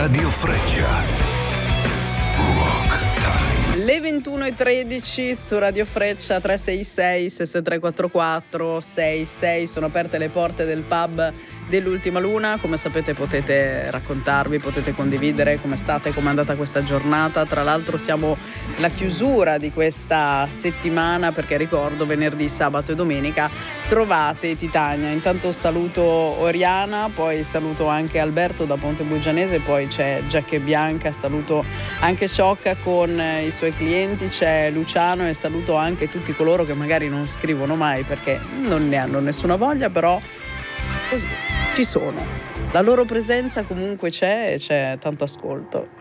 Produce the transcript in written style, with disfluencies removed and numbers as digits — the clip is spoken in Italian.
Radio Freccia. Rock Time. Le 21:13 su Radio Freccia, 366 6344 66. Sono aperte le porte del pub dell'Ultima Luna. Come sapete potete raccontarvi, potete condividere come state, come è andata questa giornata. Tra l'altro siamo alla chiusura di questa settimana, perché ricordo venerdì, sabato e domenica trovate Titania. Intanto saluto Oriana, poi saluto anche Alberto da Ponte Bugianese, poi c'è Giacca e Bianca, saluto anche Ciocca con i suoi clienti, c'è Luciano, e saluto anche tutti coloro che magari non scrivono mai perché non ne hanno nessuna voglia, però così ci sono. La loro presenza comunque c'è e c'è tanto ascolto.